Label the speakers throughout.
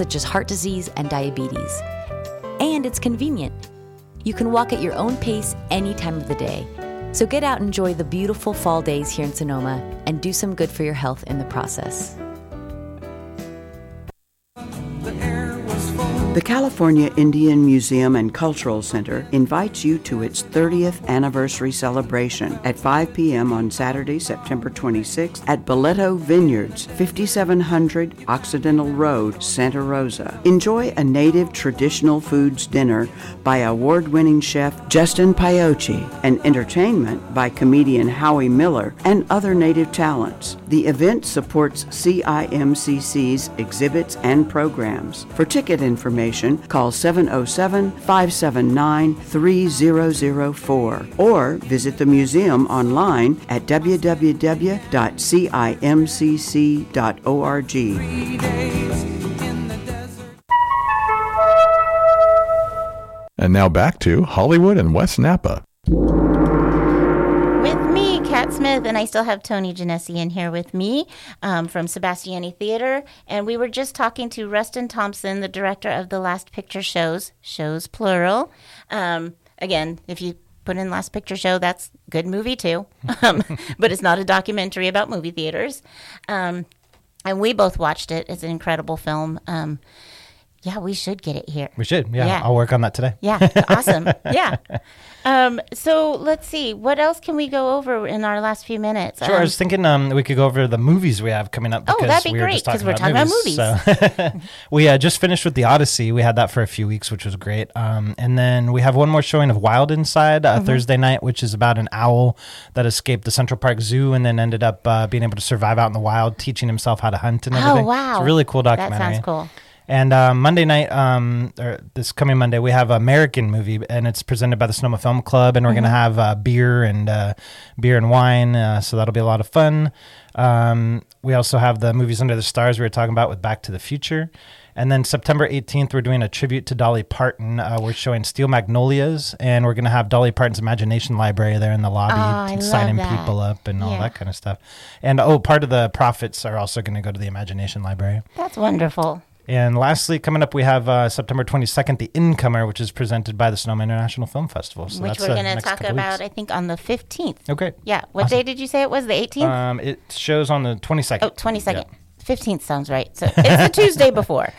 Speaker 1: such as heart disease and diabetes. And it's convenient. You can walk at your own pace any time of the day. So get out and enjoy the beautiful fall days here in Sonoma and do some good for your health in the process.
Speaker 2: The California Indian Museum and Cultural Center invites you to its 30th anniversary celebration at 5 p.m. on Saturday, September 26th at Boleto Vineyards, 5700 Occidental Road, Santa Rosa. Enjoy a native traditional foods dinner by award-winning chef Justin Paiochi and entertainment by comedian Howie Miller and other native talents. The event supports CIMCC's exhibits and programs. For ticket information, call 707-579-3004 or visit the museum online at www.cimcc.org.
Speaker 3: And now back to Hollywood and West Napa.
Speaker 4: With me, Kat Smith, and I still have Tony Genesi in here with me from Sebastiani Theater. And we were just talking to Rustin Thompson, the director of the Last Picture shows plural. Again, if you put in Last Picture Show, that's a good movie too. But it's not a documentary about movie theaters. And we both watched it. It's an incredible film. Yeah, we should get it here.
Speaker 5: We should. Yeah. I'll work on that today.
Speaker 4: Yeah. Awesome. Yeah. So let's see. What else can we go over in our last few minutes?
Speaker 5: Sure. I was thinking we could go over the movies we have coming up.
Speaker 4: Because that'd be great because we're talking about movies.
Speaker 5: So we just finished with The Odyssey. We had that for a few weeks, which was great. And then we have one more showing of Wild Inside Thursday night, which is about an owl that escaped the Central Park Zoo and then ended up being able to survive out in the wild, teaching himself how to hunt and everything.
Speaker 4: Oh, wow.
Speaker 5: It's a really cool documentary.
Speaker 4: That sounds cool.
Speaker 5: And Monday night, or this coming Monday, we have American movie, and it's presented by the Sonoma Film Club, and we're going to have beer and wine, so that'll be a lot of fun. We also have the Movies Under the Stars we were talking about with Back to the Future. And then September 18th, we're doing a tribute to Dolly Parton. We're showing Steel Magnolias, and we're going to have Dolly Parton's Imagination Library there in the lobby, signing people up and all that kind of stuff. And, part of the profits are also going to go to the Imagination Library.
Speaker 4: That's wonderful.
Speaker 5: And lastly, coming up, we have September 22nd, The Incomer, which is presented by the Sonoma International Film Festival. So
Speaker 4: which we're going to talk about, I think, on the 15th.
Speaker 5: Okay.
Speaker 4: Yeah. What day did you say it was? The 18th?
Speaker 5: It shows on the 22nd.
Speaker 4: Oh, 22nd. Yeah. 15th sounds right. So it's the Tuesday before.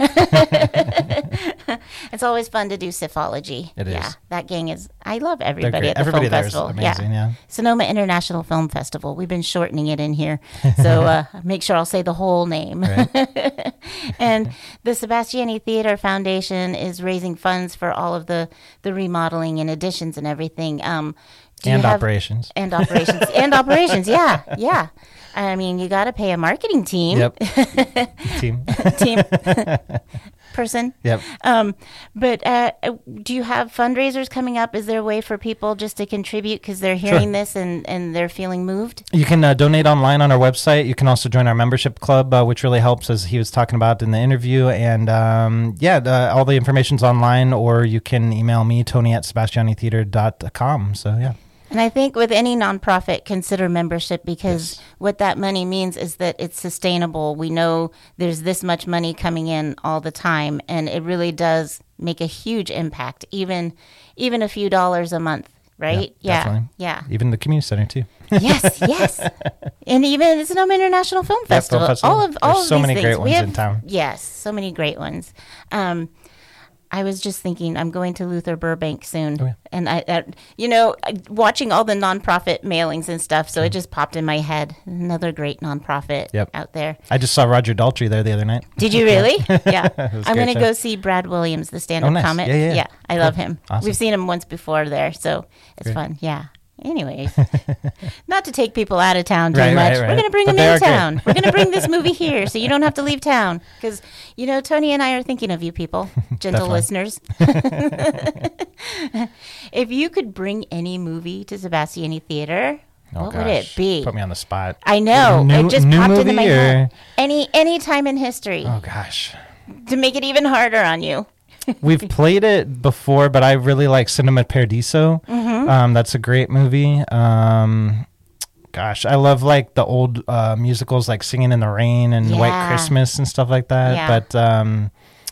Speaker 4: It's always fun to do Sifology.
Speaker 5: It is.
Speaker 4: Yeah, that gang is, I love everybody at the
Speaker 5: Everybody
Speaker 4: film
Speaker 5: there
Speaker 4: festival.
Speaker 5: Is amazing, yeah.
Speaker 4: Sonoma International Film Festival. We've been shortening it in here. So make sure I'll say the whole name.
Speaker 5: Right.
Speaker 4: And the Sebastiani Theater Foundation is raising funds for all of the remodeling and additions and everything.
Speaker 5: Operations.
Speaker 4: And operations. And operations, yeah. I mean, you got to pay a marketing team.
Speaker 5: Yep. Team.
Speaker 4: Person.
Speaker 5: Yep.
Speaker 4: But do you have fundraisers coming up? Is there a way for people just to contribute because they're hearing this and they're feeling moved?
Speaker 5: You can donate online on our website. You can also join our membership club, which really helps, as he was talking about in the interview. And all the information's online, or you can email me, Tony@SebastianiTheater.com. So, yeah.
Speaker 4: And I think with any nonprofit, consider membership because what that money means is that it's sustainable. We know there's this much money coming in all the time, and it really does make a huge impact, even a few dollars a month, right?
Speaker 5: Definitely.
Speaker 4: Yeah.
Speaker 5: Even the community center too.
Speaker 4: Yes. And even the Sonoma International Film Festival. All of
Speaker 5: so
Speaker 4: these
Speaker 5: many
Speaker 4: things.
Speaker 5: great ones in town.
Speaker 4: Yes, so many great ones. I was just thinking, I'm going to Luther Burbank soon.
Speaker 5: Oh, yeah.
Speaker 4: And watching all the nonprofit mailings and stuff, so it just popped in my head. Another great nonprofit out there.
Speaker 5: I just saw Roger Daltrey there the other night.
Speaker 4: Did you really? Yeah. I'm going to
Speaker 5: show.
Speaker 4: go see Brad Williams, the stand-up
Speaker 5: nice.
Speaker 4: comic.
Speaker 5: Yeah.
Speaker 4: I love him.
Speaker 5: Awesome.
Speaker 4: We've seen him once before there, so it's fun. Yeah. Anyways, not to take people out of town too much.
Speaker 5: Right.
Speaker 4: We're going to bring them in town. We're going to bring this movie here so you don't have to leave town. Because, Tony and I are thinking of you people, gentle listeners. If you could bring any movie to Sebastiani Theater, what would it be?
Speaker 5: Put me on the spot.
Speaker 4: I know. It just popped into my head. Any time in history.
Speaker 5: Oh, gosh.
Speaker 4: To make it even harder on you.
Speaker 5: We've played it before, but I really like Cinema Paradiso. Mm-hmm. That's a great movie. Gosh, I love like the old musicals like Singing in the Rain and White Christmas and stuff like that.
Speaker 4: Yeah.
Speaker 5: But